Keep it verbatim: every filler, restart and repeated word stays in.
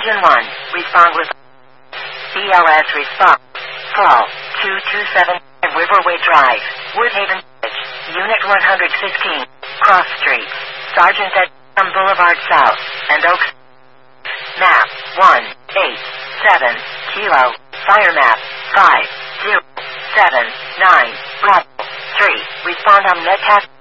Engine one, respond with B L S response. Fall, two two seven, Riverway Drive, Woodhaven Village, Unit one hundred fifteen, Cross Street, Sergeant at Boulevard South, and Oaks. Map, one, eight, seven, Kilo, Fire Map, five, zero, seven, nine, Bravo, three, respond on NetCast.